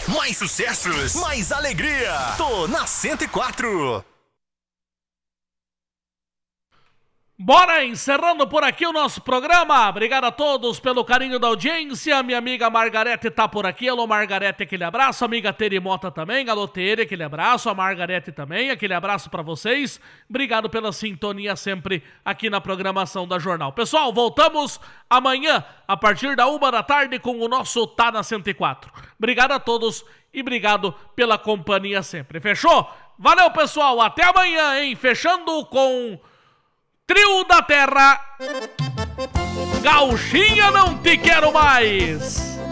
Mais sucessos, mais alegria. Tô na 104. Bora encerrando por aqui o nosso programa. Obrigado a todos pelo carinho da audiência. Minha amiga Margarete tá por aqui. Alô, Margarete, aquele abraço. Amiga Tere Mota também. Alô, Tere, aquele abraço. A Margarete também, aquele abraço pra vocês. Obrigado pela sintonia sempre aqui na programação da Jornal. Pessoal, voltamos amanhã a partir da 1 da tarde com o nosso Tá na 104. Obrigado a todos e obrigado pela companhia sempre. Fechou? Valeu, pessoal. Até amanhã, hein? Fechando com Trio da Terra, Gauchinha Não Te Quero Mais.